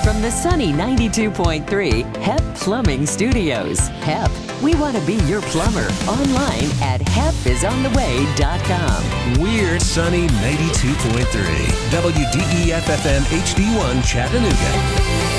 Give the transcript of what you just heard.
from the sunny 92.3 HEP Plumbing Studios. HEP, we want to be your plumber. Online at hepisontheway.com. We're sunny 92.3 WDEF FM HD1 Chattanooga.